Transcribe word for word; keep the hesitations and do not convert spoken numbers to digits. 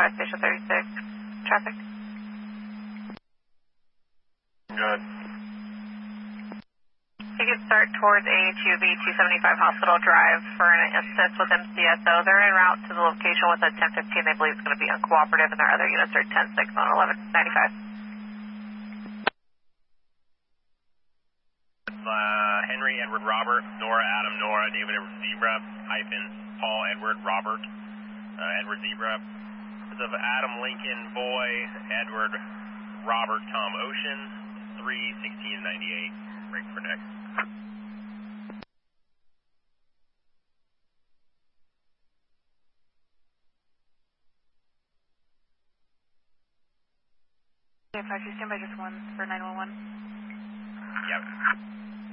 Fire Station thirty-six. Traffic. Good. You can start towards A H U B two seventy-five Hospital Drive for an assist with M C S O. They're en route to the location with a ten fifteen. They believe it's going to be uncooperative, and their other units are ten six on eleven ninety-five. Uh, Henry, Edward, Robert, Nora, Adam, Nora, David, Edward, Zebra, hyphen, Paul, Edward, Robert, uh, Edward, Zebra. This is of Adam, Lincoln, Boy, Edward, Robert, Tom, Ocean, three sixteen ninety-eight. Break for next. five two, stand by just one for nine one one. Yep.